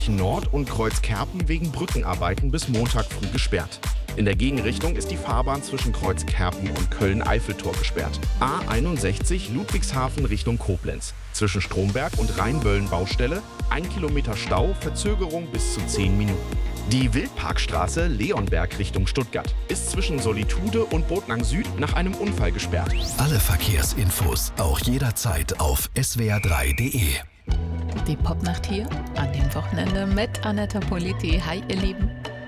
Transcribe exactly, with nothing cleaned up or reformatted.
Nord und Kreuz Kerpen wegen Brückenarbeiten bis Montag früh gesperrt. In der Gegenrichtung ist die Fahrbahn zwischen Kreuz Kerpen und Köln-Eiffeltor gesperrt. A einundsechzig Ludwigshafen Richtung Koblenz. Zwischen Stromberg und Rheinböllen Baustelle, ein Kilometer Stau, Verzögerung bis zu zehn Minuten. Die Wildparkstraße Leonberg Richtung Stuttgart ist zwischen Solitude und Botnang Süd nach einem Unfall gesperrt. Alle Verkehrsinfos auch jederzeit auf s w r drei punkt d e. Die Popnacht hier an dem Wochenende mit Aneta Politi. Hi, ihr Lieben.